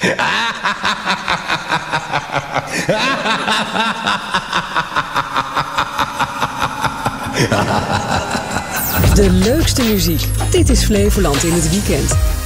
De leukste muziek. Dit is Flevoland in het weekend.